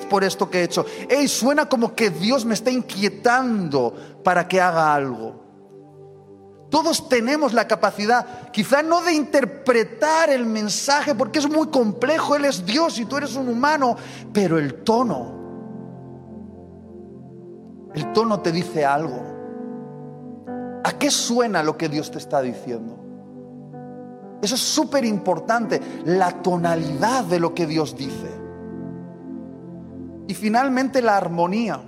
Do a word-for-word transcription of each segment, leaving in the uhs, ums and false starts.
por esto que he hecho. Hey, suena como que Dios me está inquietando para que haga algo. Todos tenemos la capacidad, quizá no de interpretar el mensaje, porque es muy complejo. Él es Dios y tú eres un humano, pero el tono, el tono te dice algo. ¿A qué suena lo que Dios te está diciendo? Eso es súper importante, la tonalidad de lo que Dios dice. Y finalmente la armonía.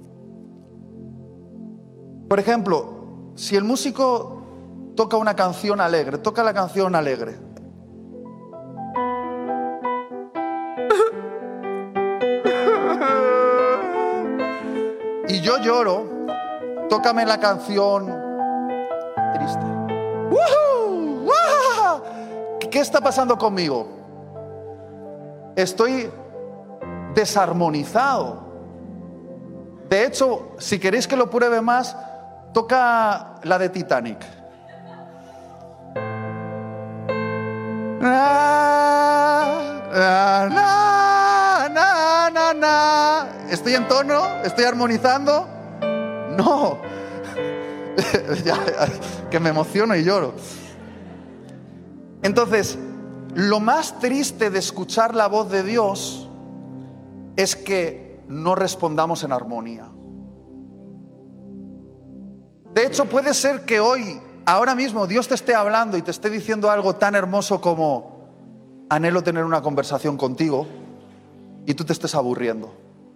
Por ejemplo, si el músico toca una canción alegre, toca la canción alegre. Y yo lloro, tócame la canción triste. ¡Woohoo! ¡Wah! ¿Qué está pasando conmigo? Estoy desarmonizado. De hecho, si queréis que lo pruebe más, toca la de Titanic. Na, na, na, na, na. ¿Estoy en tono? ¿Estoy armonizando? No. Ya, que me emociono y lloro. Entonces, lo más triste de escuchar la voz de Dios es que no respondamos en armonía. De hecho, puede ser que hoy, ahora mismo, Dios te esté hablando y te esté diciendo algo tan hermoso como: anhelo tener una conversación contigo, y tú te estés aburriendo.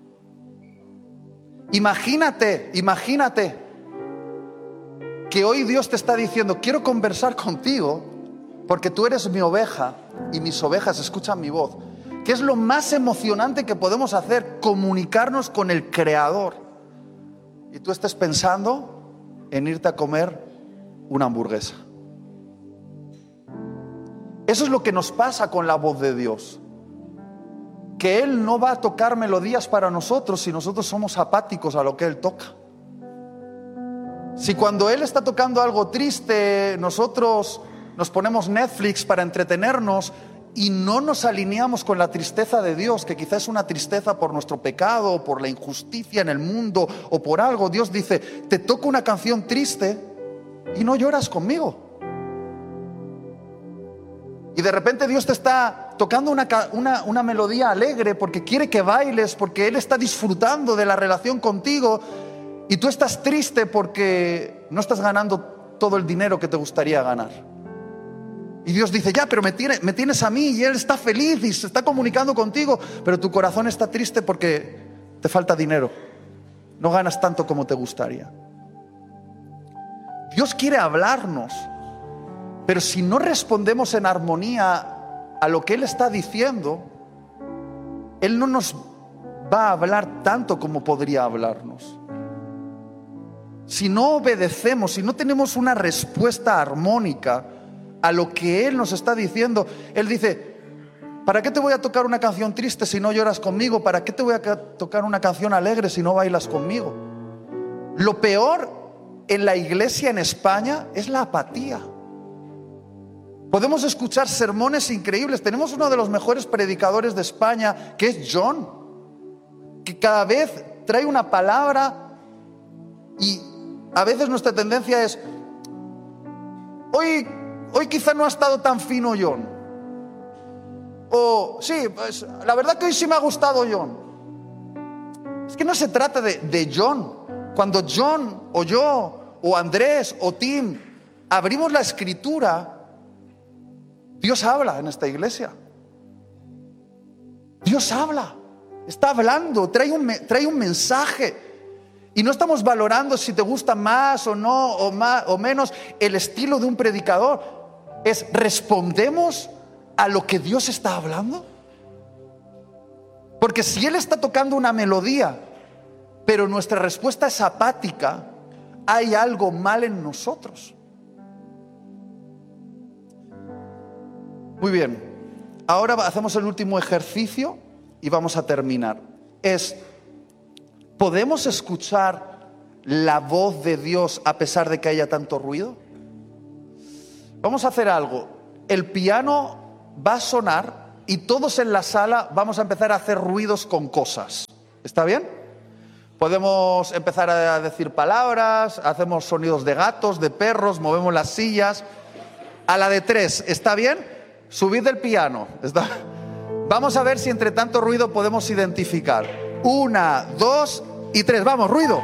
Imagínate, imagínate que hoy Dios te está diciendo: quiero conversar contigo porque tú eres mi oveja y mis ovejas escuchan mi voz. ¿Qué es lo más emocionante que podemos hacer? Comunicarnos con el Creador. Y tú estés pensando en irte a comer una hamburguesa. Eso es lo que nos pasa con la voz de Dios, que Él no va a tocar melodías para nosotros si nosotros somos apáticos a lo que Él toca. Si cuando Él está tocando algo triste, nosotros nos ponemos Netflix para entretenernos y no nos alineamos con la tristeza de Dios, que quizás es una tristeza por nuestro pecado, o por la injusticia en el mundo, o por algo, Dios dice: te toco una canción triste y no lloras conmigo. Y de repente Dios te está tocando una, una, una melodía alegre porque quiere que bailes, porque Él está disfrutando de la relación contigo, y tú estás triste porque no estás ganando todo el dinero que te gustaría ganar. Y Dios dice: ya, pero me, tiene, me tienes a mí, y Él está feliz y se está comunicando contigo, pero tu corazón está triste porque te falta dinero, no ganas tanto como te gustaría. Dios quiere hablarnos, pero si no respondemos en armonía a lo que Él está diciendo, Él no nos va a hablar tanto como podría hablarnos. Si no obedecemos, si no tenemos una respuesta armónica a lo que Él nos está diciendo, Él dice: ¿para qué te voy a tocar una canción triste si no lloras conmigo? ¿Para qué te voy a tocar una canción alegre si no bailas conmigo? Lo peor en la iglesia en España es la apatía. Podemos escuchar sermones increíbles. Tenemos uno de los mejores predicadores de España, que es John, que cada vez trae una palabra, y a veces nuestra tendencia es: hoy, hoy quizá no ha estado tan fino John. O sí, pues la verdad que hoy sí me ha gustado John. Es que no se trata de, de John. Cuando John o yo o Andrés o Tim abrimos la Escritura, Dios habla en esta iglesia. Dios habla, está hablando, trae un, trae un mensaje. Y no estamos valorando si te gusta más o no, o, más, o menos el estilo de un predicador. Es: ¿respondemos a lo que Dios está hablando? Porque si Él está tocando una melodía, pero nuestra respuesta es apática, hay algo mal en nosotros. Muy bien, ahora hacemos el último ejercicio y vamos a terminar. Es: ¿podemos escuchar la voz de Dios a pesar de que haya tanto ruido? Vamos a hacer algo. El piano va a sonar y todos en la sala vamos a empezar a hacer ruidos con cosas. ¿Está bien? Podemos empezar a decir palabras, hacemos sonidos de gatos, de perros, movemos las sillas. A la de tres, ¿está bien? Subid el piano. ¿Está? Vamos a ver si entre tanto ruido podemos identificar. Una, dos y tres. Vamos, ruido.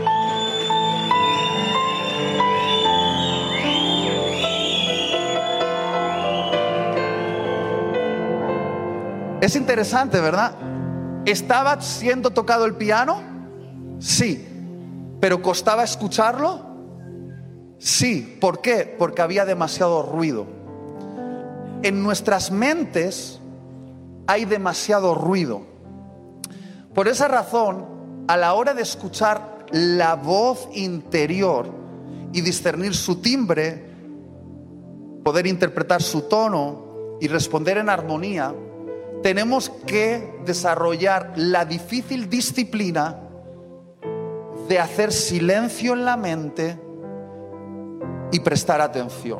Es interesante, ¿verdad? ¿Estaba siendo tocado el piano? Sí. ¿Pero costaba escucharlo? Sí. ¿Por qué? Porque había demasiado ruido. En nuestras mentes hay demasiado ruido. Por esa razón, a la hora de escuchar la voz interior y discernir su timbre, poder interpretar su tono y responder en armonía, tenemos que desarrollar la difícil disciplina de hacer silencio en la mente y prestar atención.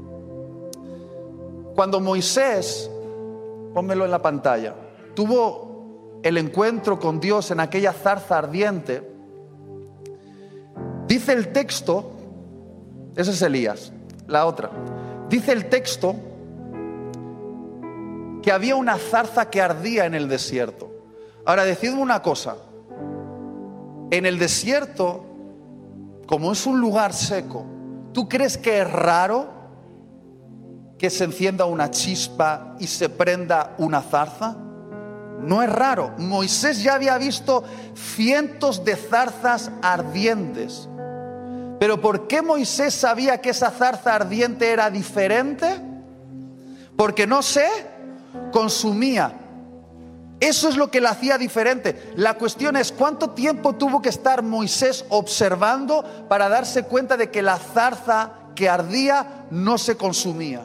Cuando Moisés, pónmelo en la pantalla, tuvo el encuentro con Dios en aquella zarza ardiente, dice el texto, ese es Elías, la otra, dice el texto que había una zarza que ardía en el desierto. Ahora, decidme una cosa. En el desierto, como es un lugar seco, ¿tú crees que es raro que se encienda una chispa y se prenda una zarza? No es raro. Moisés ya había visto cientos de zarzas ardientes. Pero ¿por qué Moisés sabía que esa zarza ardiente era diferente? Porque no sé, consumía. Eso es lo que la hacía diferente. La cuestión es, ¿cuánto tiempo tuvo que estar Moisés observando para darse cuenta de que la zarza que ardía no se consumía?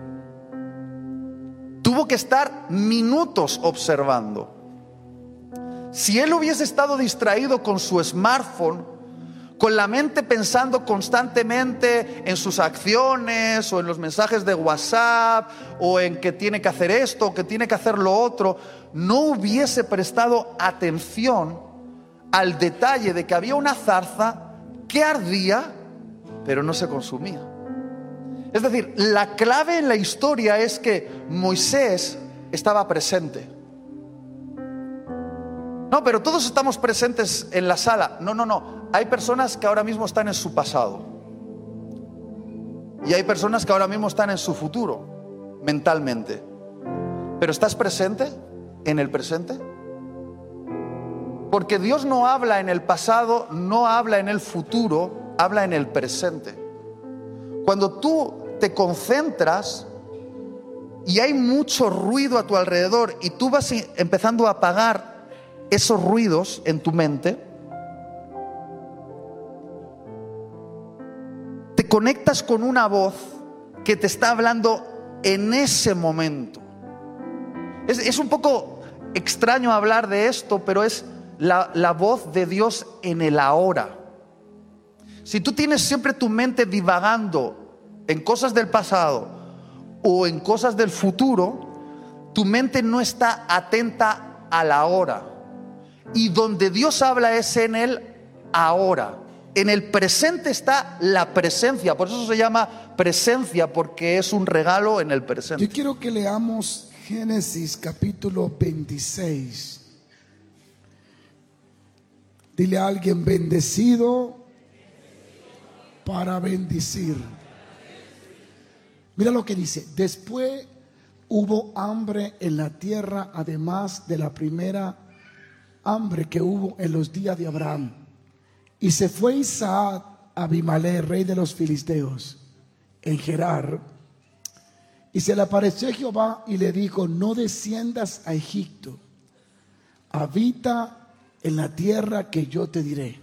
Tuvo que estar minutos observando. Si él hubiese estado distraído con su smartphone, con la mente pensando constantemente en sus acciones o en los mensajes de WhatsApp o en que tiene que hacer esto o que tiene que hacer lo otro, no hubiese prestado atención al detalle de que había una zarza que ardía pero no se consumía. Es decir, la clave en la historia es que Moisés estaba presente. No, pero todos estamos presentes en la sala. No, no, no. Hay personas que ahora mismo están en su pasado. Y hay personas que ahora mismo están en su futuro, mentalmente. ¿Pero estás presente en el presente? Porque Dios no habla en el pasado, no habla en el futuro, habla en el presente. Cuando tú te concentras y hay mucho ruido a tu alrededor y tú vas empezando a apagar esos ruidos en tu mente, te conectas con una voz que te está hablando en ese momento. Es, es un poco extraño hablar de esto, pero es la, la voz de Dios en el ahora. Si tú tienes siempre tu mente divagando en cosas del pasado o en cosas del futuro, tu mente no está atenta a la hora. Y donde Dios habla es en el ahora. En el presente está la presencia. Por eso se llama presencia, porque es un regalo en el presente. Yo quiero que leamos Génesis capítulo veintiséis. Dile a alguien: bendecido para bendecir. Mira lo que dice: después hubo hambre en la tierra, además de la primera hambre que hubo en los días de Abraham. Y se fue Isaac a Abimelech, rey de los filisteos, en Gerar. Y se le apareció Jehová y le dijo: no desciendas a Egipto, habita en la tierra que yo te diré.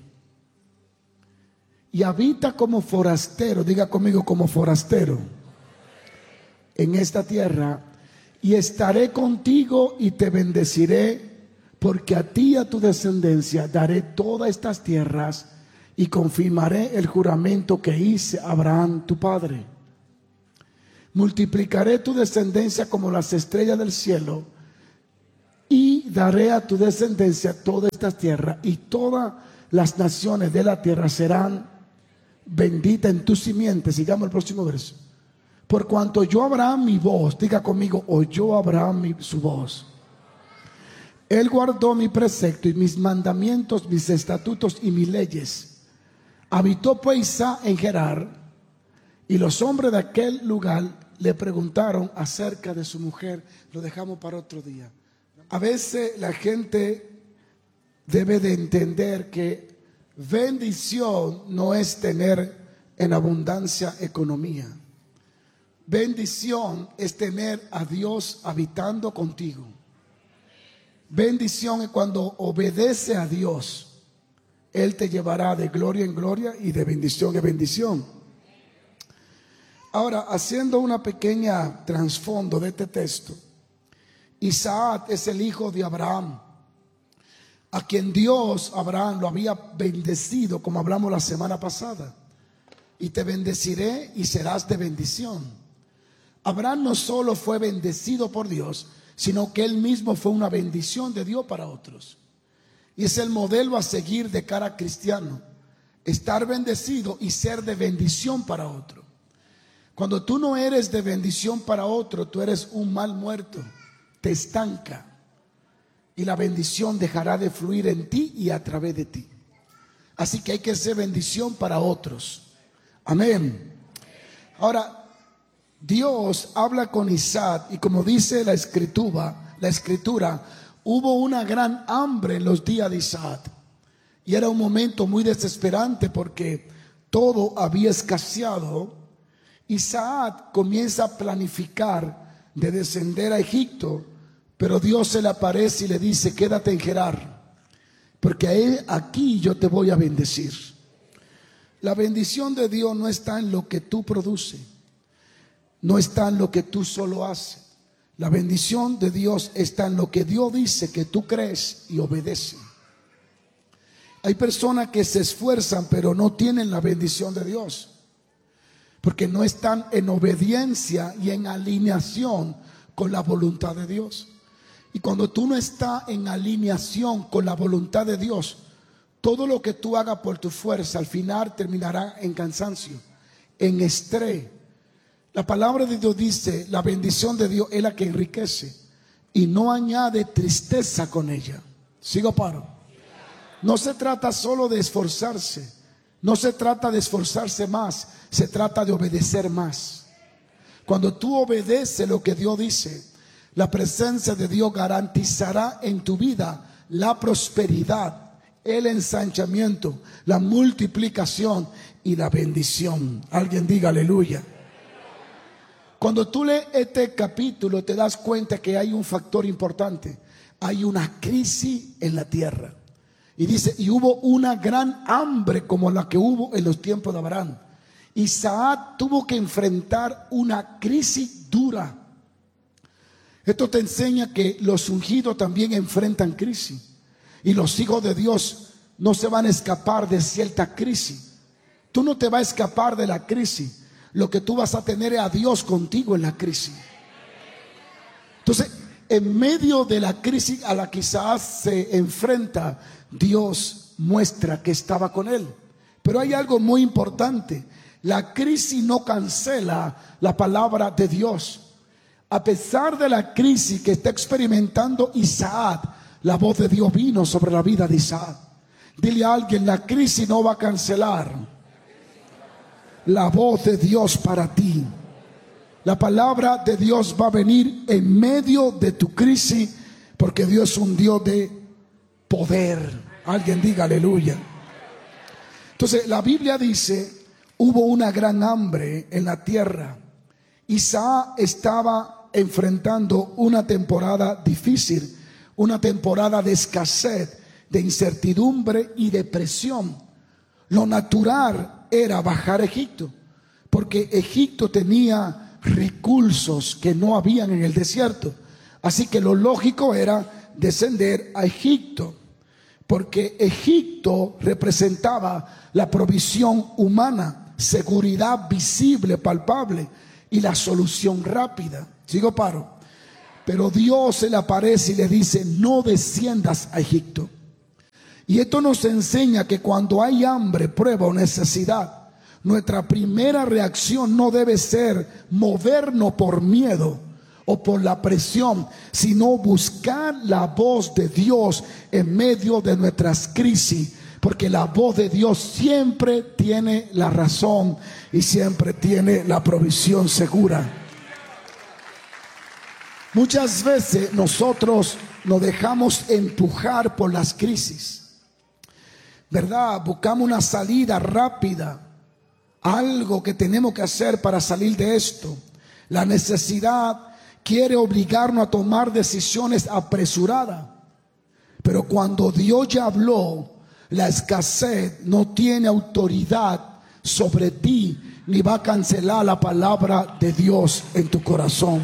Y habita como forastero, diga conmigo, como forastero, en esta tierra, y estaré contigo y te bendeciré, porque a ti y a tu descendencia daré todas estas tierras y confirmaré el juramento que hice a Abraham tu padre. Multiplicaré tu descendencia como las estrellas del cielo y daré a tu descendencia toda esta tierra, y todas las naciones de la tierra serán benditas en tu simiente. Sigamos el próximo verso. Por cuanto oyó Abraham mi voz, diga conmigo, oyó Abraham mi, su voz. Él guardó mi precepto y mis mandamientos, mis estatutos y mis leyes. Habitó pues Isaac en Gerar, y los hombres de aquel lugar le preguntaron acerca de su mujer. Lo dejamos para otro día. A veces la gente debe de entender que bendición no es tener en abundancia economía. Bendición es tener a Dios habitando contigo. Bendición es cuando obedece a Dios. Él te llevará de gloria en gloria y de bendición en bendición. Ahora, haciendo una pequeña trasfondo de este texto, Isaac es el hijo de Abraham, a quien Dios, Abraham, lo había bendecido, como hablamos la semana pasada. Y te bendeciré y serás de bendición. Abraham no solo fue bendecido por Dios, sino que él mismo fue una bendición de Dios para otros. Y es el modelo a seguir de cara cristiano: estar bendecido y ser de bendición para otro. Cuando tú no eres de bendición para otro, tú eres un mal muerto, te estanca, y la bendición dejará de fluir en ti y a través de ti. Así que hay que ser bendición para otros. Amén. Ahora, Dios habla con Isaac, y como dice la escritura, la escritura, hubo una gran hambre en los días de Isaac, y era un momento muy desesperante porque todo había escaseado. Isaac comienza a planificar de descender a Egipto, pero Dios se le aparece y le dice: quédate en Gerar, porque aquí yo te voy a bendecir. La bendición de Dios no está en lo que tú produces, no está en lo que tú solo haces. La bendición de Dios está en lo que Dios dice que tú crees y obedeces. Hay personas que se esfuerzan pero no tienen la bendición de Dios, porque no están en obediencia y en alineación con la voluntad de Dios. Y cuando tú no estás en alineación con la voluntad de Dios, todo lo que tú hagas por tu fuerza al final terminará en cansancio, en estrés. La palabra de Dios dice: la bendición de Dios es la que enriquece y no añade tristeza con ella. ¿Sigo paro? No se trata solo de esforzarse, no se trata de esforzarse más, se trata de obedecer más. Cuando tú obedeces lo que Dios dice, la presencia de Dios garantizará en tu vida la prosperidad, el ensanchamiento, la multiplicación y la bendición. Alguien diga aleluya. Cuando tú lees este capítulo te das cuenta que hay un factor importante. Hay una crisis en la tierra. Y dice, y hubo una gran hambre como la que hubo en los tiempos de Abraham. Isaac tuvo que enfrentar una crisis dura. Esto te enseña que los ungidos también enfrentan crisis. Y los hijos de Dios no se van a escapar de cierta crisis. Tú no te vas a escapar de la crisis. Lo que tú vas a tener es a Dios contigo en la crisis. Entonces, en medio de la crisis a la que Isaac se enfrenta, Dios muestra que estaba con él. Pero hay algo muy importante: la crisis no cancela la palabra de Dios. A pesar de la crisis que está experimentando Isaac, la voz de Dios vino sobre la vida de Isaac. Dile a alguien: la crisis no va a cancelar la voz de Dios para ti. La palabra de Dios va a venir en medio de tu crisis, porque Dios es un Dios de poder. Alguien diga aleluya. Entonces la Biblia dice: hubo una gran hambre en la tierra. Isaac estaba enfrentando una temporada difícil, una temporada de escasez, de incertidumbre y de presión. Lo natural era bajar a Egipto, porque Egipto tenía recursos que no habían en el desierto. Así que lo lógico era descender a Egipto, porque Egipto representaba la provisión humana, seguridad visible, palpable, y la solución rápida. ¿Sigo paro? Pero Dios se le aparece y le dice: no desciendas a Egipto. Y esto nos enseña que cuando hay hambre, prueba o necesidad, nuestra primera reacción no debe ser movernos por miedo o por la presión, sino buscar la voz de Dios en medio de nuestras crisis, porque la voz de Dios siempre tiene la razón y siempre tiene la provisión segura. Muchas veces nosotros nos dejamos empujar por las crisis, ¿verdad? Buscamos una salida rápida, algo que tenemos que hacer para salir de esto. La necesidad quiere obligarnos a tomar decisiones apresuradas, pero cuando Dios ya habló, la escasez no tiene autoridad sobre ti, ni va a cancelar la palabra de Dios en tu corazón.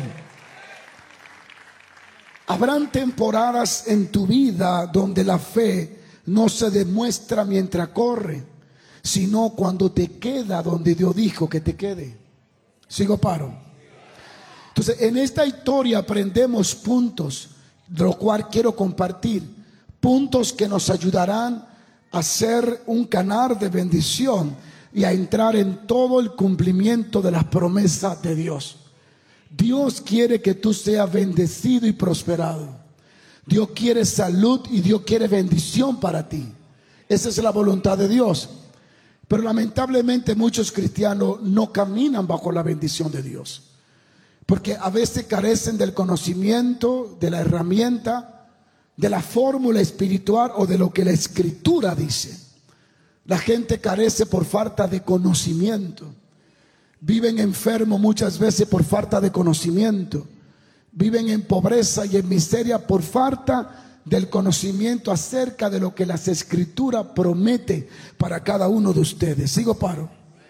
Habrán temporadas en tu vida donde la fe no se demuestra mientras corre, sino cuando te queda donde Dios dijo que te quede. ¿Sigo, paro? Entonces, en esta historia aprendemos puntos, de lo cual quiero compartir, puntos que nos ayudarán a ser un canal de bendición y a entrar en todo el cumplimiento de las promesas de Dios. Dios quiere que tú seas bendecido y prosperado. Dios quiere salud y Dios quiere bendición para ti. Esa es la voluntad de Dios. Pero lamentablemente muchos cristianos no caminan bajo la bendición de Dios, porque a veces carecen del conocimiento, de la herramienta, de la fórmula espiritual o de lo que la Escritura dice. La gente carece por falta de conocimiento. Viven enfermos muchas veces por falta de conocimiento. Viven en pobreza y en miseria por falta del conocimiento acerca de lo que las Escrituras promete para cada uno de ustedes. ¿Sigo, paro?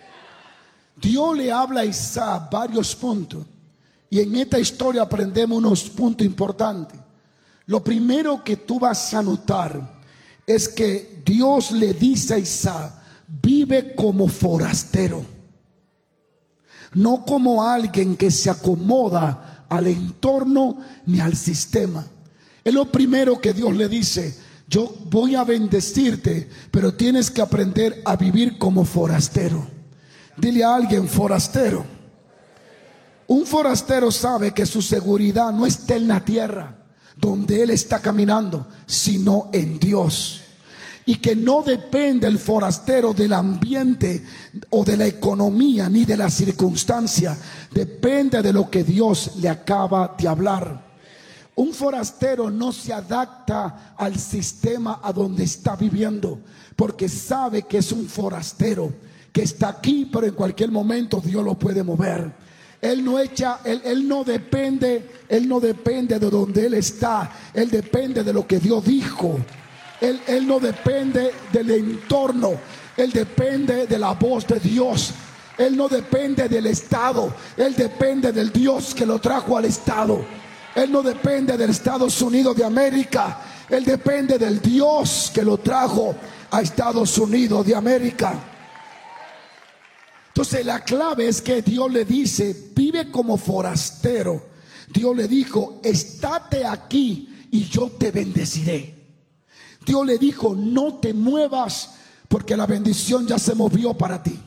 Dios le habla a Isaac varios puntos, y en esta historia aprendemos unos puntos importantes. Lo primero que tú vas a notar es que Dios le dice a Isaac: vive como forastero, no como alguien que se acomoda al entorno ni al sistema. Es lo primero que Dios le dice: yo voy a bendecirte, pero tienes que aprender a vivir como forastero. Dile a alguien: forastero. Un forastero sabe que su seguridad no está en la tierra donde él está caminando, sino en Dios. Y que no depende el forastero del ambiente o de la economía ni de la circunstancia. Depende de lo que Dios le acaba de hablar. Un forastero no se adapta al sistema a donde está viviendo, porque sabe que es un forastero, que está aquí, pero en cualquier momento Dios lo puede mover. Él no echa, él, él no depende, él no depende de donde él está, él depende de lo que Dios dijo. Él, él no depende del entorno, él depende de la voz de Dios. Él no depende del estado, él depende del Dios que lo trajo al estado. Él no depende de Estados Unidos de América, él depende del Dios que lo trajo a Estados Unidos de América. Entonces la clave es que Dios le dice: vive como forastero. Dios le dijo: estate aquí y yo te bendeciré. Dios le dijo: no te muevas, porque la bendición ya se movió para ti.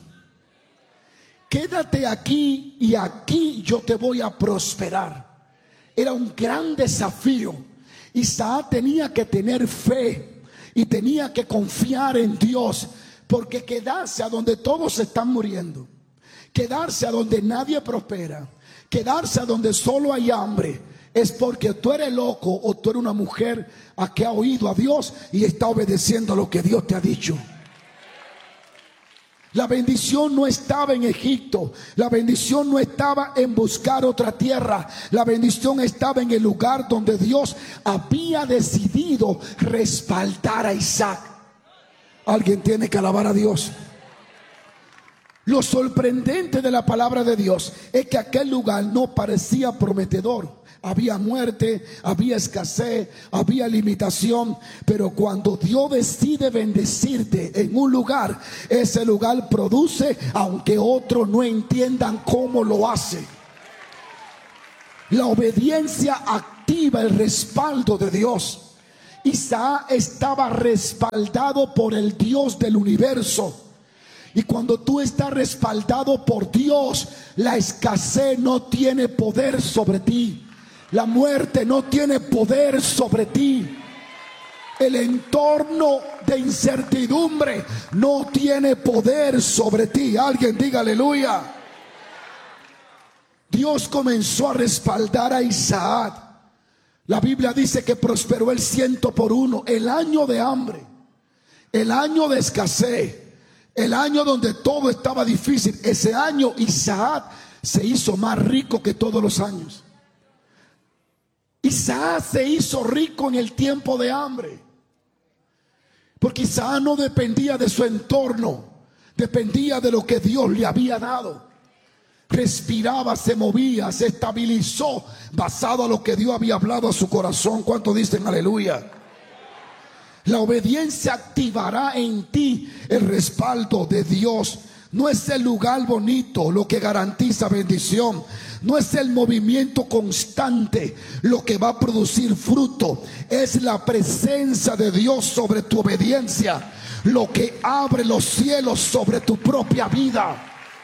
Quédate aquí y aquí yo te voy a prosperar. Era un gran desafío. Isaac tenía que tener fe y tenía que confiar en Dios, porque quedarse a donde todos están muriendo, quedarse a donde nadie prospera, quedarse a donde solo hay hambre, es porque tú eres loco o tú eres una mujer a que ha oído a Dios y está obedeciendo lo que Dios te ha dicho. La bendición no estaba en Egipto, la bendición no estaba en buscar otra tierra, la bendición estaba en el lugar donde Dios había decidido respaldar a Isaac. Alguien tiene que alabar a Dios. Lo sorprendente de la palabra de Dios es que aquel lugar no parecía prometedor. Había muerte, había escasez, había limitación, pero cuando Dios decide bendecirte en un lugar, ese lugar produce, aunque otros no entiendan cómo lo hace. La obediencia activa activa el respaldo de Dios. Isaac estaba respaldado por el Dios del universo. Y cuando tú estás respaldado por Dios, la escasez no tiene poder sobre ti. La muerte no tiene poder sobre ti. El entorno de incertidumbre no tiene poder sobre ti. Alguien diga aleluya. Dios comenzó a respaldar a Isaac. La Biblia dice que prosperó el ciento por uno. El año de hambre, el año de escasez, el año donde todo estaba difícil. Ese año Isaac se hizo más rico que todos los años. Isaac se hizo rico en el tiempo de hambre, porque Isaac no dependía de su entorno, dependía de lo que Dios le había dado. Respiraba, se movía, se estabilizó basado a lo que Dios había hablado a su corazón. ¿Cuántos dicen aleluya? La obediencia activará en ti el respaldo de Dios. No es el lugar bonito lo que garantiza bendición. No es el movimiento constante lo que va a producir fruto. Es la presencia de Dios sobre tu obediencia lo que abre los cielos sobre tu propia vida.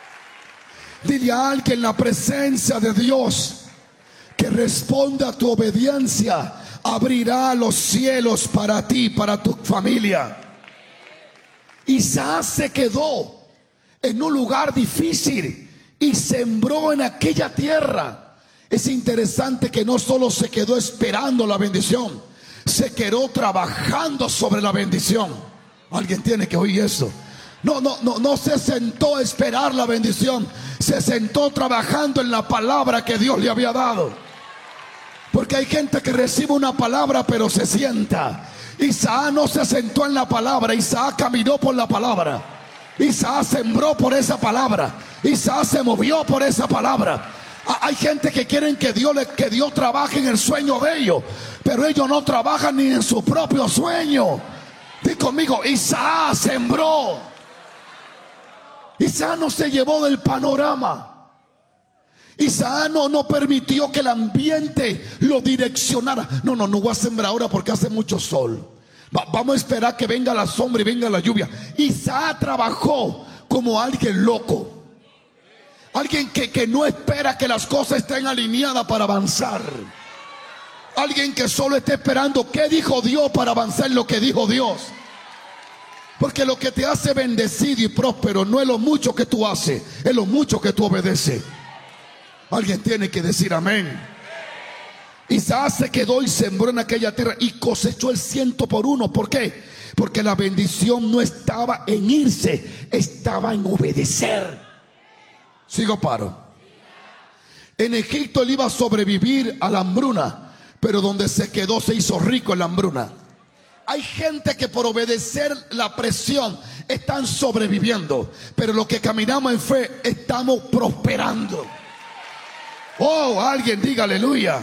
Dile a alguien: la presencia de Dios que responda a tu obediencia abrirá los cielos para ti, para tu familia. Isaac se quedó en un lugar difícil y sembró en aquella tierra. Es interesante que no solo se quedó esperando la bendición, se quedó trabajando sobre la bendición. Alguien tiene que oír eso. No, no, no, no se sentó a esperar la bendición, se sentó trabajando en la palabra que Dios le había dado. Porque hay gente que recibe una palabra pero se sienta. Isaac no se sentó en la palabra, Isaac caminó por la palabra. Isaac sembró por esa palabra. Isaac se movió por esa palabra. Hay gente que quieren que Dios, que Dios trabaje en el sueño de ellos, pero ellos no trabajan ni en su propio sueño. Dí conmigo: Isaac sembró. Isaac no se llevó del panorama. Isaac no, no permitió que el ambiente lo direccionara. No, no, no voy a sembrar ahora porque hace mucho sol. Va, vamos a esperar que venga la sombra y venga la lluvia. Isaac trabajó como alguien loco. Alguien que, que no espera que las cosas estén alineadas para avanzar. Alguien que solo está esperando qué dijo Dios para avanzar lo que dijo Dios. Porque lo que te hace bendecido y próspero no es lo mucho que tú haces, es lo mucho que tú obedeces. Alguien tiene que decir amén. Isaac se quedó y sembró en aquella tierra y cosechó el ciento por uno. ¿Por qué? Porque la bendición no estaba en irse, estaba en obedecer. Sigo paro. En Egipto él iba a sobrevivir a la hambruna, pero donde se quedó se hizo rico en la hambruna. Hay gente que por obedecer la presión están sobreviviendo, pero los que caminamos en fe estamos prosperando. Oh, alguien diga aleluya.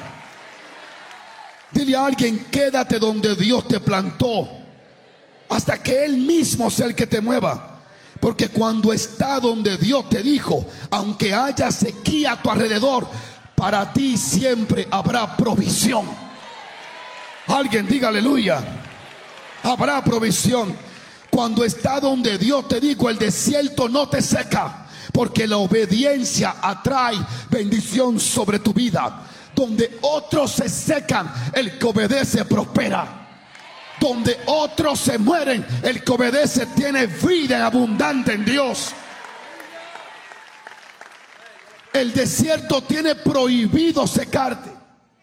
Dile a alguien: quédate donde Dios te plantó hasta que Él mismo sea el que te mueva. Porque cuando está donde Dios te dijo, aunque haya sequía a tu alrededor, para ti siempre habrá provisión. Alguien diga aleluya. Habrá provisión. Cuando está donde Dios te dijo, el desierto no te seca, porque la obediencia atrae bendición sobre tu vida. Donde otros se secan, el que obedece prospera. Donde otros se mueren, el que obedece tiene vida abundante en Dios. El desierto tiene prohibido secarte.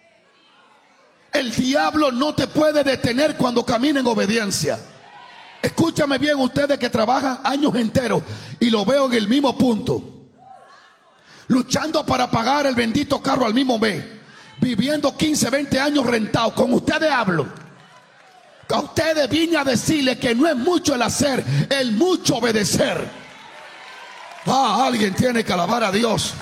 El diablo no te puede detener cuando camina en obediencia. Escúchame bien, ustedes que trabajan años enteros y lo veo en el mismo punto, luchando para pagar el bendito carro al mismo mes, viviendo quince, veinte años rentados. Con ustedes hablo. A ustedes vine a decirles que no es mucho el hacer, el mucho obedecer. Ah, alguien tiene que alabar a Dios.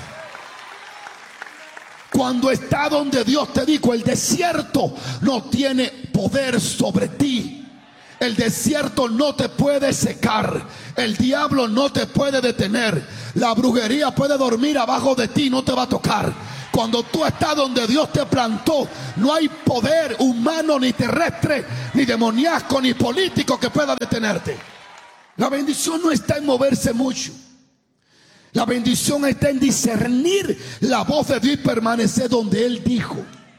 Cuando está donde Dios te dijo, el desierto no tiene poder sobre ti. El desierto no te puede secar. El diablo no te puede detener. La brujería puede dormir abajo de ti, no te va a tocar. Cuando tú estás donde Dios te plantó, no hay poder humano, ni terrestre, ni demoníaco, ni político que pueda detenerte. La bendición no está en moverse mucho. La bendición está en discernir la voz de Dios y permanecer donde Él dijo.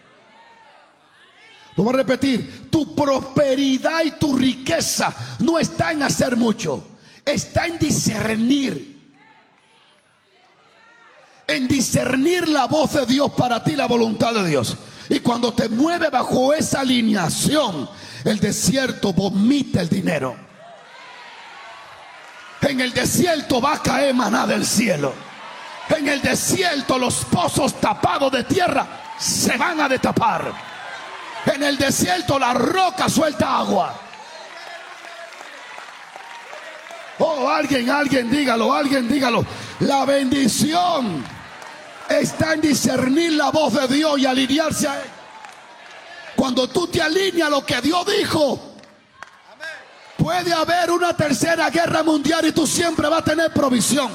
Lo voy a repetir: tu prosperidad y tu riqueza no está en hacer mucho, está en discernir. En discernir la voz de Dios para ti, la voluntad de Dios. Y cuando te mueves bajo esa alineación, el desierto vomita el dinero. En el desierto va a caer maná del cielo. En el desierto los pozos tapados de tierra se van a destapar. En el desierto la roca suelta agua. Oh, alguien, alguien dígalo, alguien dígalo. La bendición está en discernir la voz de Dios y alinearse a Él. Cuando tú te alineas a lo que Dios dijo, puede haber una tercera guerra mundial y tú siempre vas a tener provisión.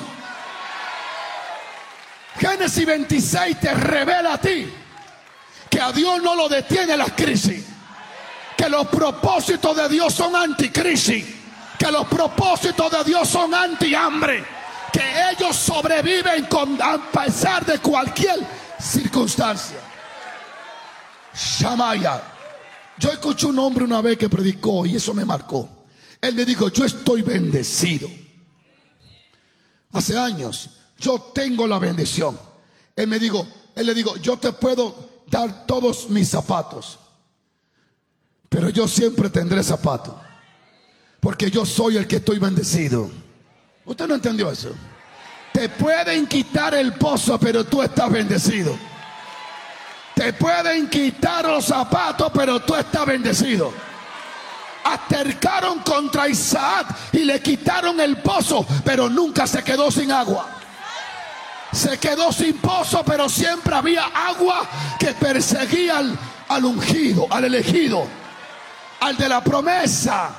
Génesis veintiséis te revela a ti que a Dios no lo detiene las crisis, que los propósitos de Dios son anticrisis, que los propósitos de Dios son anti-hambre, que ellos sobreviven con, a pesar de cualquier circunstancia. Shamaya. Yo escuché un hombre una vez que predicó y eso me marcó. Él me dijo: yo estoy bendecido. Hace años, yo tengo la bendición. Él me dijo, él le dijo: yo te puedo dar todos mis zapatos, pero yo siempre tendré zapatos, porque yo soy el que estoy bendecido. ¿Usted no entendió eso? Te pueden quitar el pozo, pero tú estás bendecido. Te pueden quitar los zapatos, pero tú estás bendecido. Atercaron contra Isaac y le quitaron el pozo, pero nunca se quedó sin agua. Se quedó sin pozo, pero siempre había agua que perseguía al, al ungido, al elegido, al de la promesa.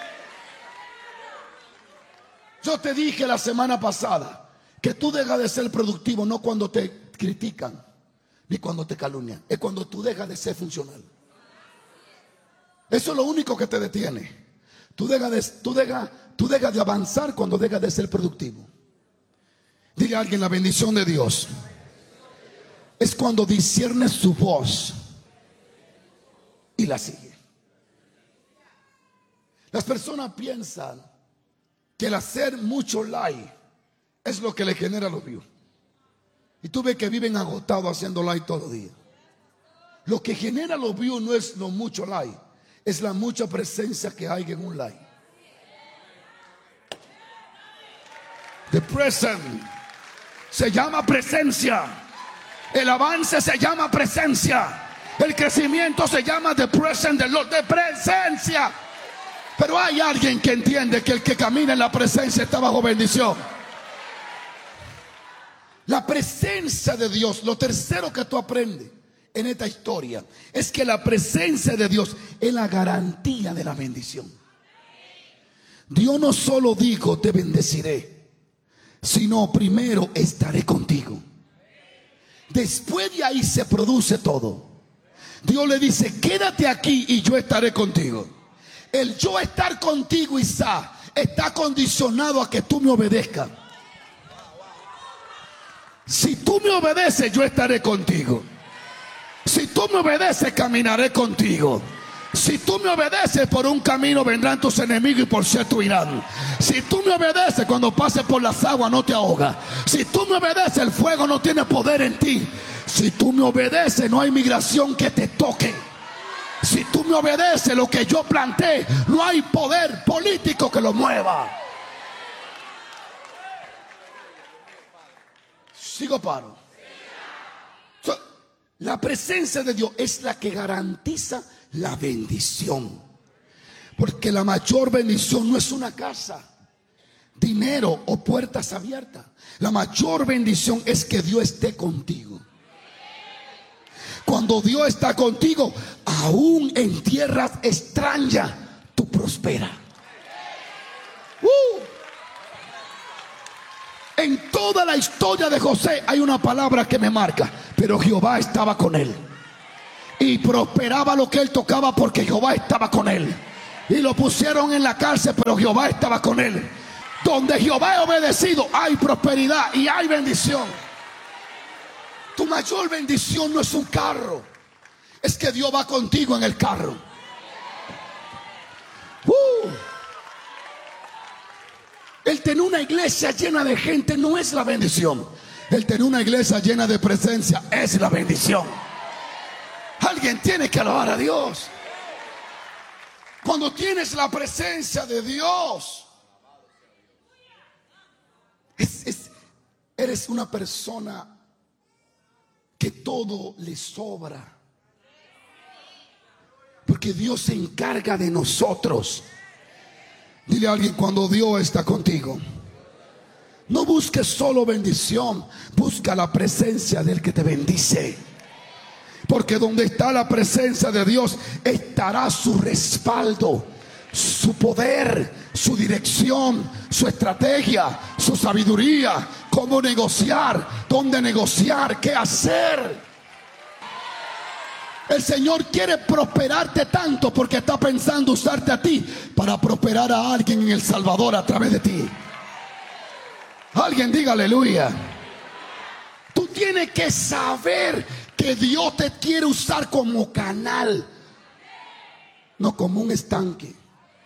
Yo te dije la semana pasada que tú dejas de ser productivo no cuando te critican ni cuando te calumnian, es cuando tú dejas de ser funcional. Eso es lo único que te detiene. Tú dejas de, tú dejas, tú dejas de avanzar cuando dejas de ser productivo. Diga a alguien: la bendición de Dios es cuando disciernes su voz y la sigue. Las personas piensan que el hacer mucho like es lo que le genera los views. Y tú ves que viven agotados haciendo like todos los días. Lo que genera los views no es lo mucho like, es la mucha presencia que hay en un like. The present se llama presencia. El avance se llama presencia. El crecimiento se llama the present de Lord, de presencia. Pero hay alguien que entiende que el que camina en la presencia está bajo bendición. La presencia de Dios, lo tercero que tú aprendes en esta historia es que la presencia de Dios es la garantía de la bendición. Dios no solo dijo: te bendeciré, sino primero estaré contigo. Después de ahí se produce todo. Dios le dice: quédate aquí y yo estaré contigo. El yo estar contigo, Isaac, está condicionado a que tú me obedezcas. Si tú me obedeces, yo estaré contigo. Si tú me obedeces, caminaré contigo. Si tú me obedeces, por un camino vendrán tus enemigos y por cierto irán. Si tú me obedeces, cuando pases por las aguas no te ahogas. Si tú me obedeces, el fuego no tiene poder en ti. Si tú me obedeces, no hay migración que te toque. Si tú me obedeces, lo que yo planté, no hay poder político que lo mueva. Sigo paro. So, la presencia de Dios es la que garantiza la bendición. Porque la mayor bendición no es una casa, dinero o puertas abiertas. La mayor bendición es que Dios esté contigo. Cuando Dios está contigo, aún en tierras extrañas, tú prosperas. Uh. En toda la historia de José hay una palabra que me marca: pero Jehová estaba con él. Y prosperaba lo que él tocaba porque Jehová estaba con él. Y lo pusieron en la cárcel, pero Jehová estaba con él. Donde Jehová es obedecido, hay prosperidad y hay bendición. Tu mayor bendición no es un carro, es que Dios va contigo en el carro. Uh. El tener una iglesia llena de gente no es la bendición. El tener una iglesia llena de presencia es la bendición. Alguien tiene que alabar a Dios. Cuando tienes la presencia de Dios, es, es, eres una persona que todo le sobra. Porque Dios se encarga de nosotros. Dile a alguien: cuando Dios está contigo, no busques solo bendición, busca la presencia del que te bendice. Porque donde está la presencia de Dios estará su respaldo, su poder, su dirección, su estrategia, su sabiduría, cómo negociar, dónde negociar, qué hacer. El Señor quiere prosperarte tanto porque está pensando usarte a ti para prosperar a alguien en El Salvador a través de ti. Alguien diga aleluya. Tú tienes que saber que Dios te quiere usar como canal, no como un estanque,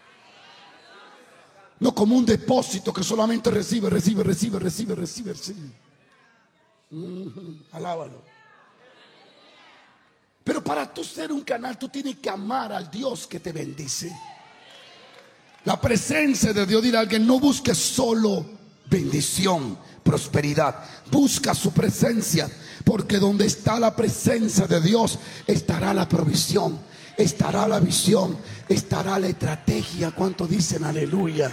no como un depósito que solamente recibe, recibe, recibe, recibe, recibe, recibe. Mm-hmm. Alábalo. Pero para tú ser un canal, tú tienes que amar al Dios que te bendice. La presencia de Dios, dirá alguien: no busques solo bendición, prosperidad, busca su presencia, porque donde está la presencia de Dios estará la provisión, estará la visión, estará la estrategia. ¿Cuánto dicen aleluya?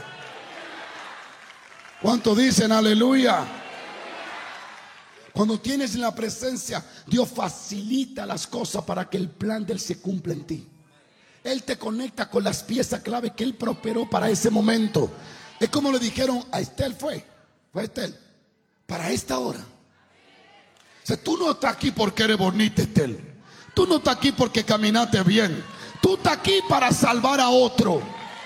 ¿Cuánto dicen aleluya? Cuando tienes la presencia, Dios facilita las cosas para que el plan de Él se cumpla en ti. Él te conecta con las piezas clave que Él prosperó para ese momento. Es como le dijeron a Estel, fue, fue a Estel, para esta hora. O sea, tú no estás aquí porque eres bonita, Estel. Tú no estás aquí porque caminaste bien. Tú estás aquí para salvar a otro.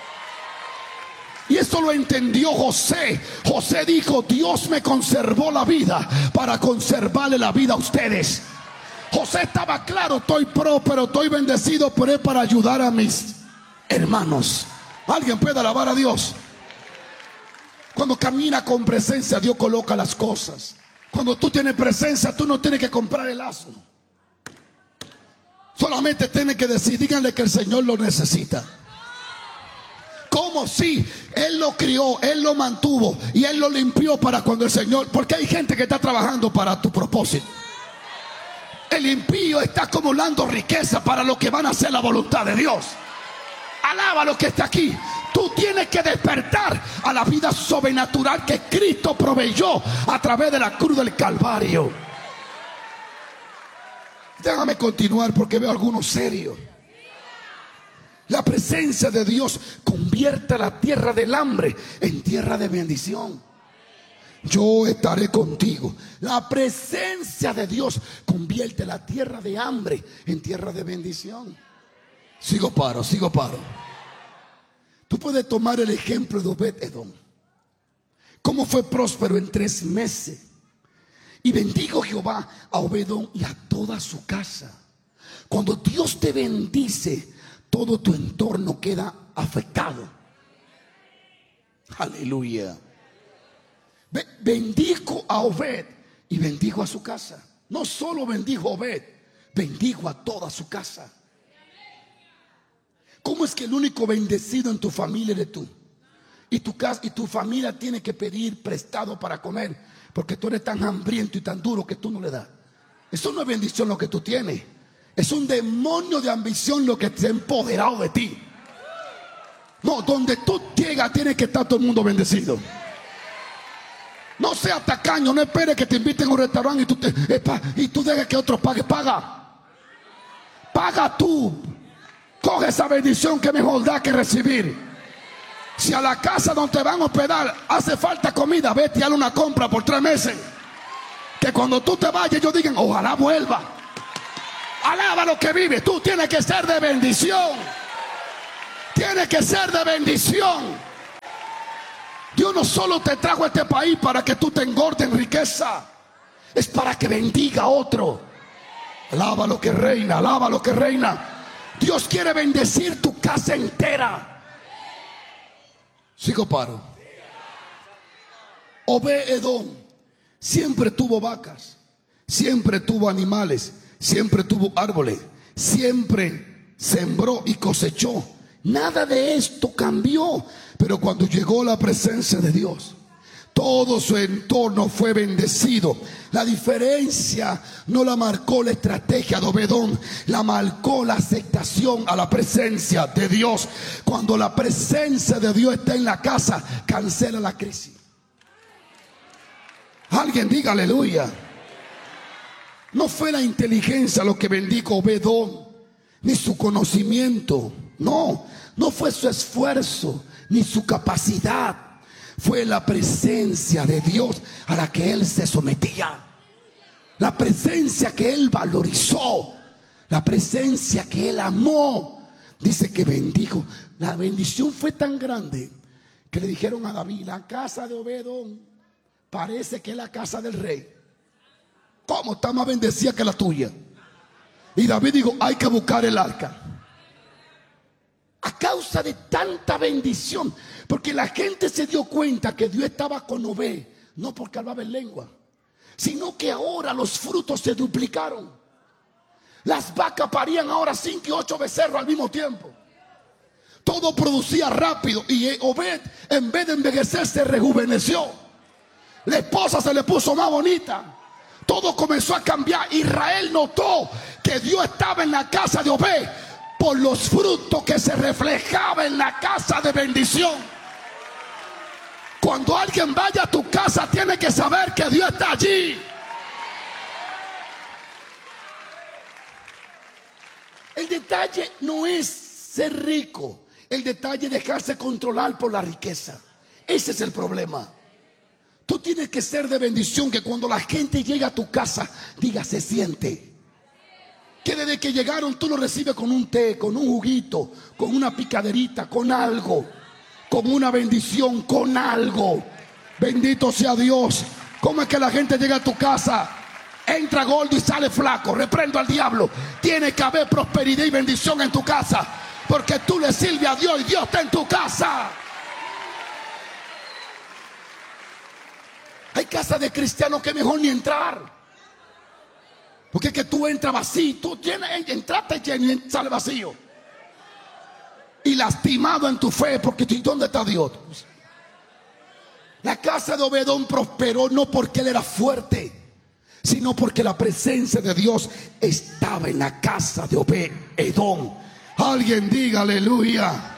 Y eso lo entendió José. José dijo: Dios me conservó la vida para conservarle la vida a ustedes. José estaba claro: estoy próspero, estoy bendecido, pero es para ayudar a mis hermanos. Alguien puede alabar a Dios. Cuando camina con presencia, Dios coloca las cosas. Cuando tú tienes presencia, tú no tienes que comprar el asno. Solamente tienes que decir: díganle que el Señor lo necesita. ¿Cómo? Sí, Él lo crió, Él lo mantuvo y Él lo limpió para cuando el Señor... Porque hay gente que está trabajando para tu propósito. El impío está acumulando riqueza para los que van a hacer la voluntad de Dios. Alaba a los que está aquí. Tú tienes que despertar a la vida sobrenatural que Cristo proveyó a través de la cruz del Calvario. Déjame continuar porque veo algunos serios. La presencia de Dios convierte la tierra del hambre en tierra de bendición. Yo estaré contigo. La presencia de Dios convierte la tierra de hambre en tierra de bendición. Sigo paro, sigo paro. Tú puedes tomar el ejemplo de Obed-Edom. Cómo fue próspero en tres meses. Y bendijo Jehová a Obed-Edom y a toda su casa. Cuando Dios te bendice, todo tu entorno queda afectado. Aleluya. Bendijo a Obed y bendijo a su casa. No solo bendijo a Obed, bendijo a toda su casa. ¿Cómo es que el único bendecido en tu familia eres tú? Y tu casa y tu familia tiene que pedir prestado para comer porque tú eres tan hambriento y tan duro que tú no le das. Eso no es bendición lo que tú tienes. Es un demonio de ambición lo que te ha empoderado de ti. No, donde tú llegas tiene que estar todo el mundo bendecido. No seas tacaño, no esperes que te inviten a un restaurante y tú, te, eh, pa, y tú dejes que otro pague. Paga. Paga tú. Coge esa bendición que mejor da que recibir. Si a la casa donde te van a hospedar hace falta comida, vete y hazle una compra por tres meses. Que que cuando tú te vayas ellos digan, ojalá vuelva. Alaba lo que vive. Tú tienes que ser de bendición. Tienes que ser de bendición. Dios no solo te trajo a este país para que tú te engordes en riqueza, es para que bendiga a otro. Alaba lo que reina, alaba lo que reina. Dios quiere bendecir tu casa entera. Sigo paro. Obed-Edom siempre tuvo vacas, siempre tuvo animales, siempre tuvo árboles, siempre sembró y cosechó. Nada de esto cambió. Pero cuando llegó la presencia de Dios, todo su entorno fue bendecido. La diferencia no la marcó la estrategia de Obed-Edom, la marcó la aceptación a la presencia de Dios. Cuando la presencia de Dios está en la casa, cancela la crisis. Alguien diga aleluya. No fue la inteligencia lo que bendijo a Obed-Edom, ni su conocimiento. No, no fue su esfuerzo, ni su capacidad. Fue la presencia de Dios a la que él se sometía. La presencia que él valorizó. La presencia que él amó. Dice que bendijo. La bendición fue tan grande que le dijeron a David, la casa de Obed-Edom parece que es la casa del rey. ¿Cómo está más bendecida que la tuya? Y David dijo, hay que buscar el arca. A causa de tanta bendición, porque la gente se dio cuenta que Dios estaba con Obed, no porque hablaba en lengua, sino que ahora los frutos se duplicaron. Las vacas parían ahora cinco y ocho becerros al mismo tiempo. Todo producía rápido y Obed, en vez de envejecer, se rejuveneció. La esposa se le puso más bonita. Todo comenzó a cambiar. Israel notó que Dios estaba en la casa de Obed por los frutos que se reflejaban en la casa de bendición. Cuando alguien vaya a tu casa, tiene que saber que Dios está allí. El detalle no es ser rico. El detalle es dejarse controlar por la riqueza. Ese es el problema. Tú tienes que ser de bendición, que cuando la gente llega a tu casa, diga, se siente. Que desde que llegaron tú lo recibes con un té, con un juguito, con una picaderita, con algo, con una bendición, con algo. Bendito sea Dios. ¿Cómo es que la gente llega a tu casa, entra gordo y sale flaco? Reprendo al diablo. Tiene que haber prosperidad y bendición en tu casa, porque tú le sirves a Dios y Dios está en tu casa. Hay casas de cristianos que mejor ni entrar, porque es que tú entras vacío, tú tienes, entraste lleno y sale vacío. Y lastimado en tu fe, porque tú, ¿dónde está Dios? La casa de Obed-Edom prosperó no porque él era fuerte, sino porque la presencia de Dios estaba en la casa de Obed-Edom. Alguien diga aleluya.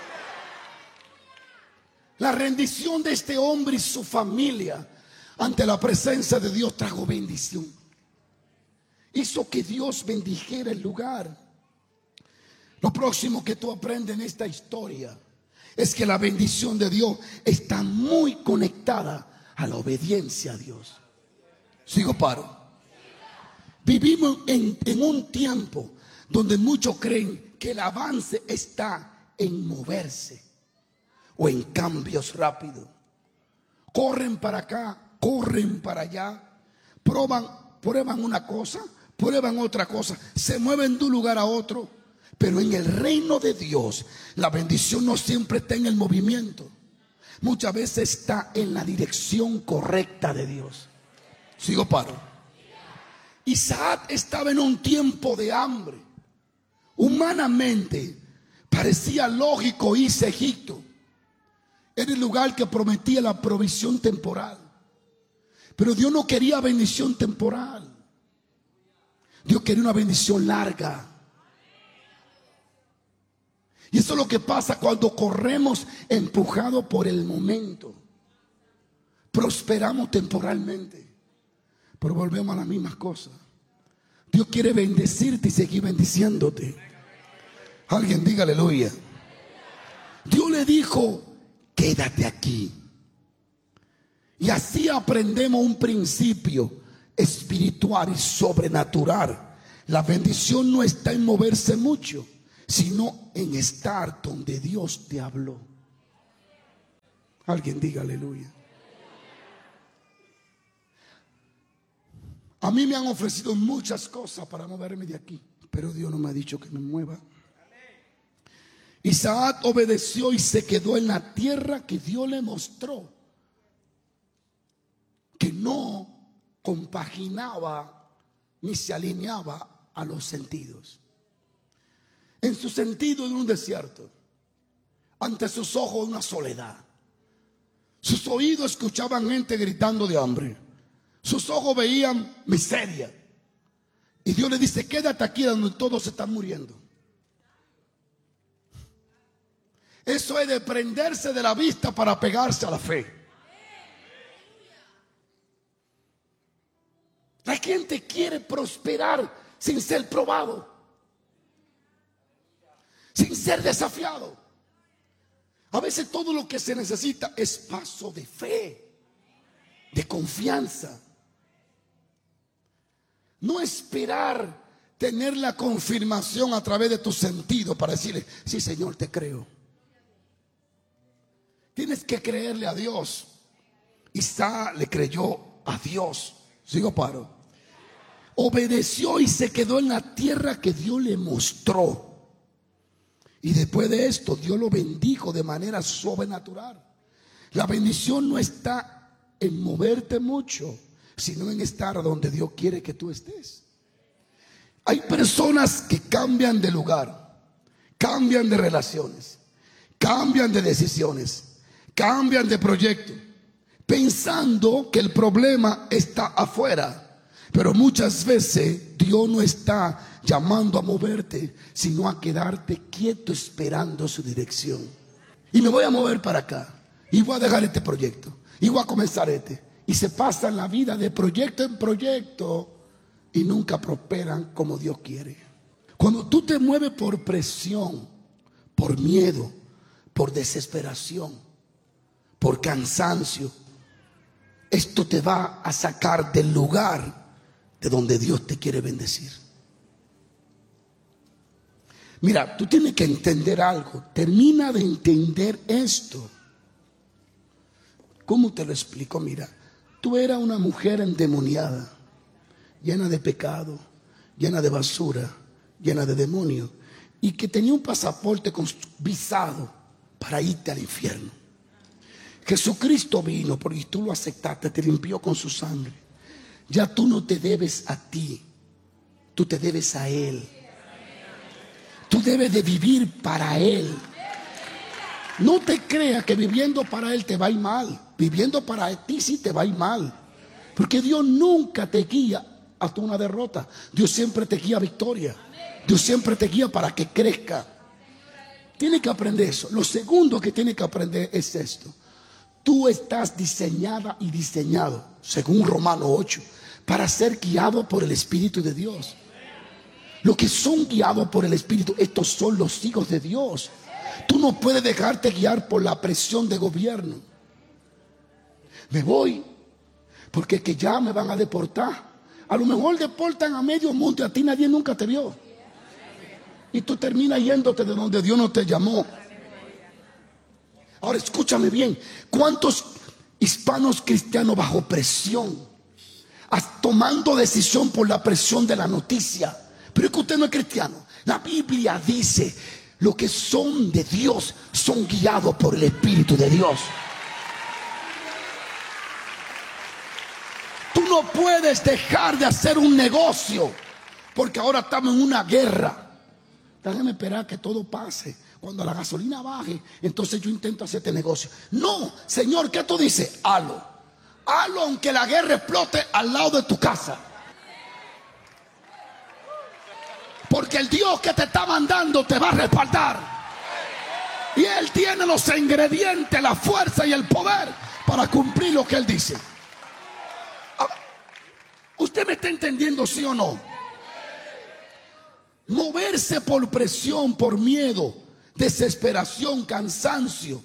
La rendición de este hombre y su familia ante la presencia de Dios trajo bendición. Hizo que Dios bendijera el lugar. Lo próximo que tú aprendes en esta historia es que la bendición de Dios está muy conectada a la obediencia a Dios. Sigo paro. Vivimos en, en un tiempo donde muchos creen que el avance está en moverse o en cambios rápidos. Corren para acá, corren para allá, prueban, prueban una cosa, prueban otra cosa, se mueven de un lugar a otro. Pero en el reino de Dios, la bendición no siempre está en el movimiento. Muchas veces está en la dirección correcta de Dios. Sigo paro. Isaac estaba en un tiempo de hambre. Humanamente parecía lógico irse a Egipto. Era el lugar que prometía la provisión temporal. Pero Dios no quería bendición temporal. Dios quería una bendición larga. Y eso es lo que pasa cuando corremos empujados por el momento. Prosperamos temporalmente, pero volvemos a las mismas cosas. Dios quiere bendecirte y seguir bendiciéndote. Alguien diga aleluya. Dios le dijo, quédate aquí. Y así aprendemos un principio espiritual y sobrenatural. La bendición no está en moverse mucho, sino en estar donde Dios te habló. Alguien diga aleluya. A mí me han ofrecido muchas cosas para moverme de aquí, pero Dios no me ha dicho que me mueva. Isaac obedeció y se quedó en la tierra que Dios le mostró, que no compaginaba ni se alineaba a los sentidos. En su sentido, en un desierto, ante sus ojos una soledad. Sus oídos escuchaban gente gritando de hambre. Sus ojos veían miseria. Y Dios le dice: quédate aquí donde todos se están muriendo. Eso es de prenderse de la vista para pegarse a la fe. La gente quiere prosperar sin ser probado, sin ser desafiado. A veces todo lo que se necesita es paso de fe, de confianza. No esperar tener la confirmación a través de tu sentido para decirle: sí, Señor, te creo. Tienes que creerle a Dios. Isaac le creyó a Dios. Sigo paro. Obedeció y se quedó en la tierra que Dios le mostró. Y después de esto, Dios lo bendijo de manera sobrenatural. La bendición no está en moverte mucho, sino en estar donde Dios quiere que tú estés. Hay personas que cambian de lugar, cambian de relaciones, cambian de decisiones, cambian de proyecto, pensando que el problema está afuera. Pero muchas veces Dios no está llamando a moverte, sino a quedarte quieto esperando su dirección. Y me voy a mover para acá, y voy a dejar este proyecto, y voy a comenzar este. Y se pasan la vida de proyecto en proyecto y nunca prosperan como Dios quiere. Cuando tú te mueves por presión, por miedo, por desesperación, por cansancio, esto te va a sacar del lugar de donde Dios te quiere bendecir. Mira, tú tienes que entender algo. Termina de entender esto. ¿Cómo te lo explico? Mira, tú eras una mujer endemoniada, llena de pecado, llena de basura, llena de demonios, y que tenía un pasaporte con visado para irte al infierno. Jesucristo vino porque tú lo aceptaste, te limpió con su sangre. Ya tú no te debes a ti, tú te debes a Él. Tú debes de vivir para Él. No te creas que viviendo para Él te va a ir mal. Viviendo para ti sí te va a ir mal. Porque Dios nunca te guía hasta una derrota. Dios siempre te guía a victoria. Dios siempre te guía para que crezca. Tienes que aprender eso. Lo segundo que tienes que aprender es esto. Tú estás diseñada y diseñado, según Romanos ocho, para ser guiado por el Espíritu de Dios. Los que son guiados por el Espíritu, estos son los hijos de Dios. Tú no puedes dejarte guiar por la presión de gobierno. Me voy porque es que ya me van a deportar. A lo mejor deportan a medio mundo y a ti nadie nunca te vio. Y tú terminas yéndote de donde Dios no te llamó. Ahora escúchame bien. ¿Cuántos hispanos cristianos bajo presión, tomando decisión por la presión de la noticia? Pero es que usted no es cristiano. La Biblia dice: los que son de Dios son guiados por el Espíritu de Dios. Tú no puedes dejar de hacer un negocio porque ahora estamos en una guerra. Déjame esperar que todo pase. Cuando la gasolina baje, entonces yo intento hacer este negocio. No, Señor, ¿qué tú dices? Halo. Halo aunque la guerra explote al lado de tu casa. Porque el Dios que te está mandando te va a respaldar. Y Él tiene los ingredientes, la fuerza y el poder para cumplir lo que Él dice. ¿Usted me está entendiendo, sí o no? Moverse por presión, por miedo, desesperación, cansancio,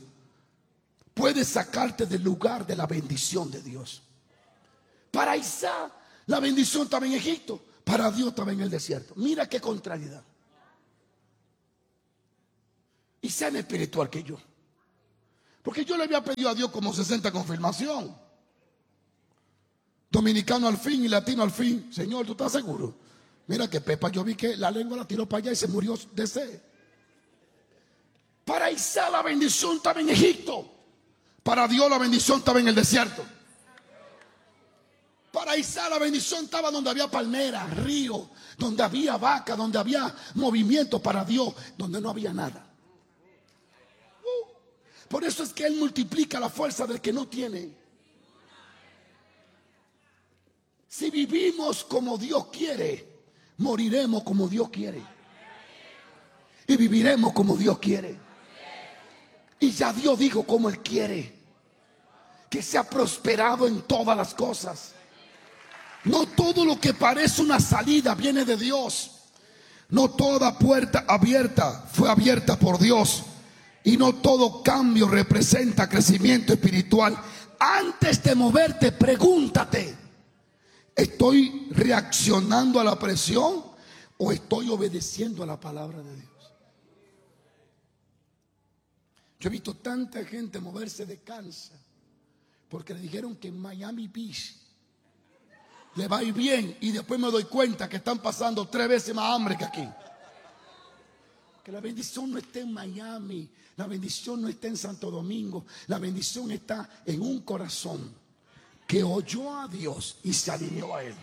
puede sacarte del lugar de la bendición de Dios. Para Isaac La bendición estaba en Egipto, para Dios estaba en el desierto. Mira qué contrariedad. Y sean espiritual que yo. Porque yo le había pedido a Dios como sesenta confirmación. Dominicano al fin y latino al fin. Señor, ¿tú estás seguro? Mira que Pepa, yo vi que la lengua la tiró para allá y se murió de sed. Para Isaac la bendición estaba en Egipto. Para Dios la bendición estaba en el desierto. Para Isaac la bendición estaba donde había palmeras, ríos, donde había vaca, donde había movimiento. Para Dios, donde no había nada. Uh, por eso es que Él multiplica la fuerza del que no tiene. Si vivimos como Dios quiere, moriremos como Dios quiere. Y viviremos como Dios quiere. Y ya Dios dijo como Él quiere. Que sea prosperado en todas las cosas. No todo lo que parece una salida viene de Dios. No toda puerta abierta fue abierta por Dios. Y no todo cambio representa crecimiento espiritual. Antes de moverte, pregúntate: ¿estoy reaccionando a la presión o estoy obedeciendo a la palabra de Dios? Yo he visto tanta gente moverse de Kansas porque le dijeron que en Miami Beach le va a ir bien, y después me doy cuenta que están pasando tres veces más hambre que aquí. Que la bendición no está en Miami, la bendición no está en Santo Domingo, la bendición está en un corazón que oyó a Dios y se alineó a Él.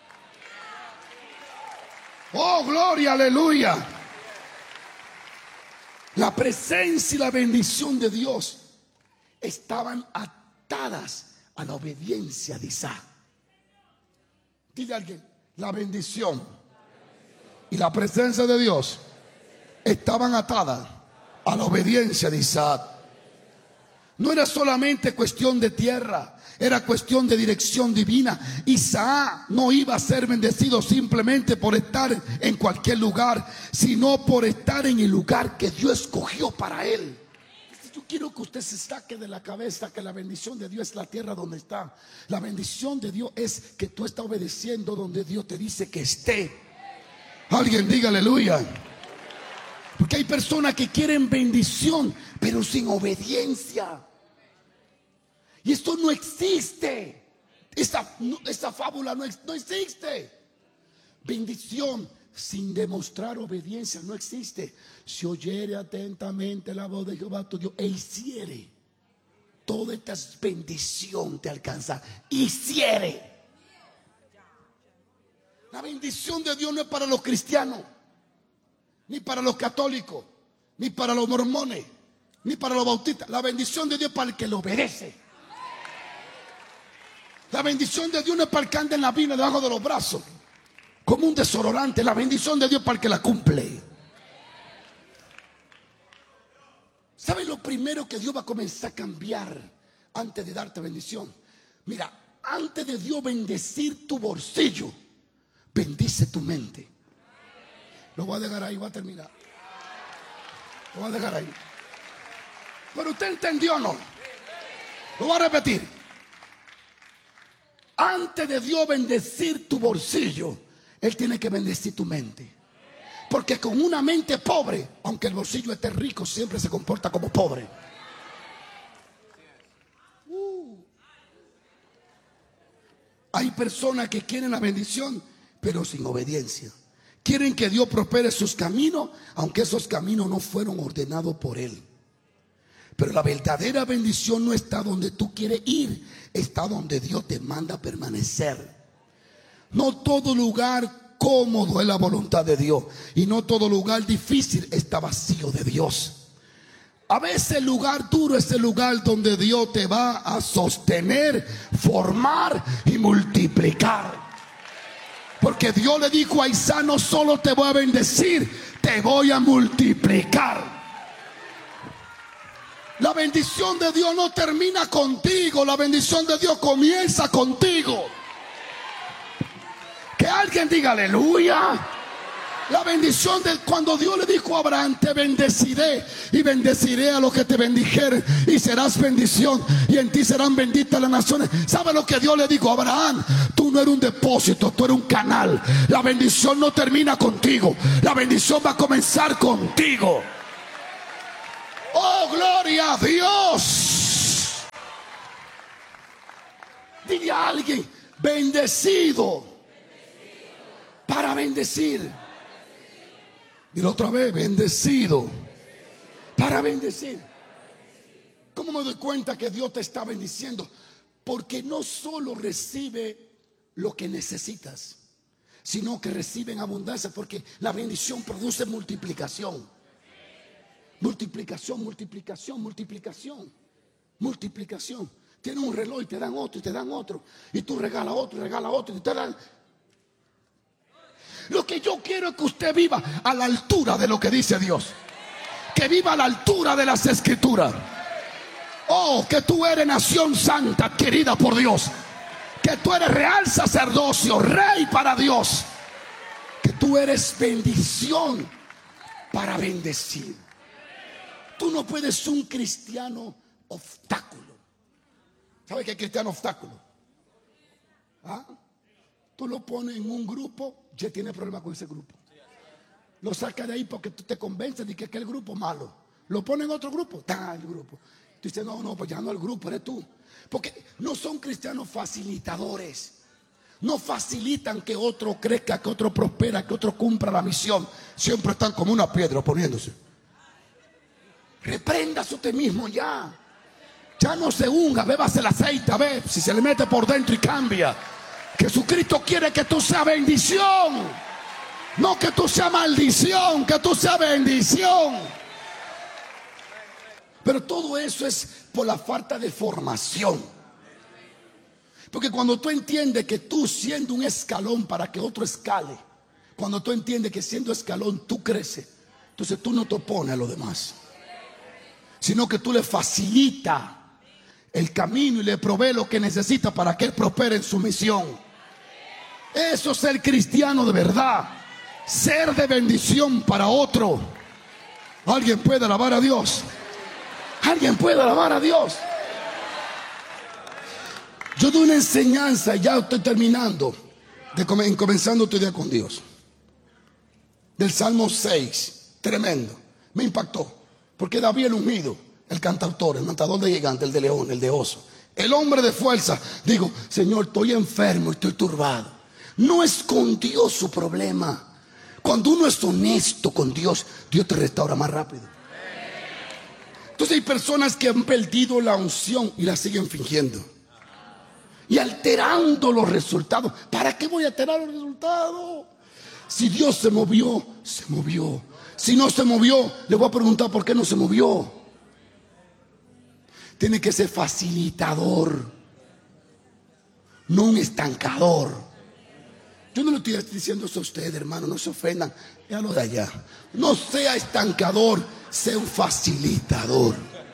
Oh, gloria, aleluya. La presencia y la bendición de Dios estaban atadas a la obediencia de Isaac. Dile a alguien: la bendición y la presencia de Dios estaban atadas a la obediencia de Isaac. No era solamente cuestión de tierra, era cuestión de dirección divina. Isaac no iba a ser bendecido simplemente por estar en cualquier lugar, sino por estar en el lugar que Dios escogió para él. Yo quiero que usted se saque de la cabeza que la bendición de Dios es la tierra donde está. La bendición de Dios es que tú estás obedeciendo donde Dios te dice que esté. Alguien diga aleluya. Porque hay personas que quieren bendición pero sin obediencia. Y esto no existe. Esta, no, esta fábula no, no existe. Bendición sin demostrar obediencia no existe. Si oyere atentamente la voz de Jehová tu Dios e hiciere, toda esta bendición te alcanza. Hiciere. La bendición de Dios no es para los cristianos, ni para los católicos, ni para los mormones, ni para los bautistas. La bendición de Dios es para el que lo obedece. La bendición de Dios no es para el que anda en la Biblia debajo de los brazos como un desodorante. La bendición de Dios es para el que la cumple. ¿Sabes lo primero que Dios va a comenzar a cambiar antes de darte bendición? Mira, antes de Dios bendecir tu bolsillo, bendice tu mente. Lo voy a dejar ahí, voy a terminar. Lo voy a dejar ahí. Pero usted entendió o no. Lo voy a repetir. Antes de Dios bendecir tu bolsillo, Él tiene que bendecir tu mente. Porque con una mente pobre, aunque el bolsillo esté rico, siempre se comporta como pobre. Uh. Hay personas que quieren la bendición, pero sin obediencia. Quieren que Dios prospere sus caminos, aunque esos caminos no fueron ordenados por Él. Pero la verdadera bendición no está donde tú quieres ir, está donde Dios te manda permanecer. No todo lugar cómodo es la voluntad de Dios, y no todo lugar difícil está vacío de Dios. A veces el lugar duro es el lugar donde Dios te va a sostener, formar y multiplicar. Porque Dios le dijo a Isaac: no solo te voy a bendecir, te voy a multiplicar. La bendición de Dios no termina contigo, la bendición de Dios comienza contigo. Que alguien diga aleluya. La bendición de cuando Dios le dijo a Abraham: te bendeciré y bendeciré a los que te bendijeren, y serás bendición, y en ti serán benditas las naciones. ¿Sabe lo que Dios le dijo a Abraham? Tú no eres un depósito, tú eres un canal. La bendición no termina contigo, la bendición va a comenzar contigo. Oh, gloria a Dios. Dile a alguien: bendecido para bendecir. Y la otra vez: bendecido para bendecir. ¿Cómo me doy cuenta que Dios te está bendiciendo? Porque no solo recibe lo que necesitas, sino que recibe en abundancia, porque la bendición produce multiplicación. Multiplicación, multiplicación, multiplicación, multiplicación. Tienes un reloj y te dan otro y te dan otro, y tú regalas otro y regalas otro y te dan. Lo que yo quiero es que usted viva a la altura de lo que dice Dios, que viva a la altura de las Escrituras. Oh, que tú eres nación santa adquirida por Dios, que tú eres real sacerdocio, rey para Dios, que tú eres bendición para bendecir. Tú no puedes ser un cristiano obstáculo. ¿Sabe qué es cristiano obstáculo? ¿Ah? Tú lo pones en un grupo, ya tiene problema con ese grupo. Lo sacas de ahí porque tú te convences de que es el grupo malo. Lo pones en otro grupo, está el grupo. Tú dices: no, no, pues ya no el grupo, eres tú. Porque no son cristianos facilitadores. No facilitan que otro crezca, que otro prospera, que otro cumpla la misión. Siempre están como una piedra poniéndose. Repréndase usted mismo ya. Ya no se unga, bébase el aceite, a ver si se le mete por dentro y cambia. Jesucristo quiere que tú seas bendición, no que tú seas maldición, que tú seas bendición. Pero todo eso es por la falta de formación. Porque cuando tú entiendes que tú, siendo un escalón para que otro escale, cuando tú entiendes que siendo escalón tú creces, entonces tú no te opones a los demás, sino que tú le facilitas el camino y le provee lo que necesita para que él prospere en su misión. Eso es ser cristiano de verdad, ser de bendición para otro. ¿Alguien puede alabar a Dios? ¿Alguien puede alabar a Dios? Yo doy una enseñanza, y ya estoy terminando, de com- comenzando tu día con Dios, del Salmo seis, tremendo, me impactó, porque David el ungido, el cantautor, el matador de gigante, el de león, el de oso, el hombre de fuerza, digo: Señor, estoy enfermo, estoy turbado. No es con Dios su problema. Cuando uno es honesto con Dios, Dios te restaura más rápido. Entonces hay personas que han perdido la unción y la siguen fingiendo y alterando los resultados. ¿Para qué voy a alterar los resultados? Si Dios se movió, se movió. Si no se movió, le voy a preguntar por qué no se movió. Tiene que ser facilitador, no un estancador. Yo no le estoy diciendo eso a ustedes, hermano, no se ofendan. Ya lo de allá. No sea estancador, sea un facilitador.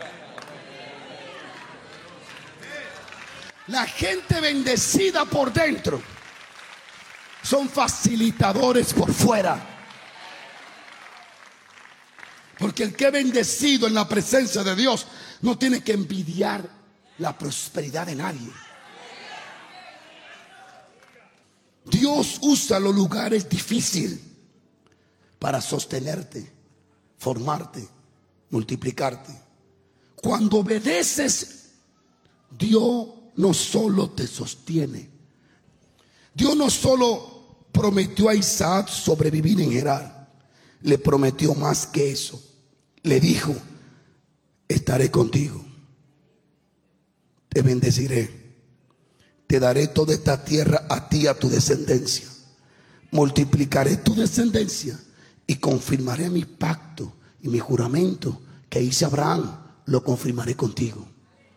La gente bendecida por dentro son facilitadores por fuera. Porque el que es bendecido en la presencia de Dios no tiene que envidiar la prosperidad de nadie. Dios usa los lugares difíciles para sostenerte, formarte, multiplicarte. Cuando obedeces, Dios no solo te sostiene. Dios no solo prometió a Isaac sobrevivir en Gerar, le prometió más que eso. Le dijo: estaré contigo, te bendeciré. Te daré toda esta tierra a ti y a tu descendencia. Multiplicaré tu descendencia y confirmaré mi pacto y mi juramento que hice a Abraham, lo confirmaré contigo.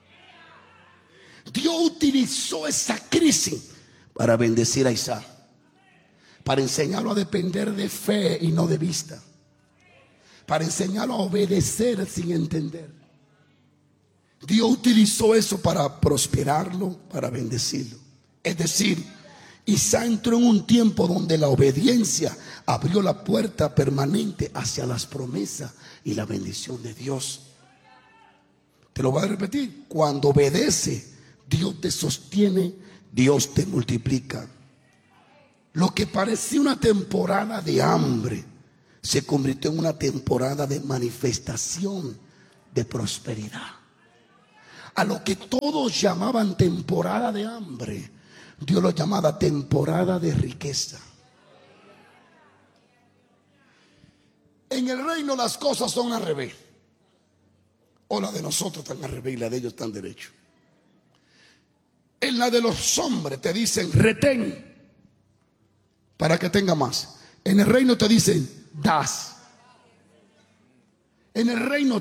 Dios utilizó esa crisis para bendecir a Isaac, para enseñarlo a depender de fe y no de vista, para enseñarlo a obedecer sin entender. Dios utilizó eso para prosperarlo, para bendecirlo. Es decir, Isaac entró en un tiempo donde la obediencia abrió la puerta permanente hacia las promesas y la bendición de Dios. Te lo voy a repetir: cuando obedece, Dios te sostiene, Dios te multiplica. Lo que parecía una temporada de hambre se convirtió en una temporada de manifestación de prosperidad. A lo que todos llamaban temporada de hambre, Dios lo llamaba temporada de riqueza. En el reino las cosas son al revés. O la de nosotros están al revés y la de ellos están derecho. En la de los hombres te dicen retén para que tenga más. En el reino te dicen das. En el reino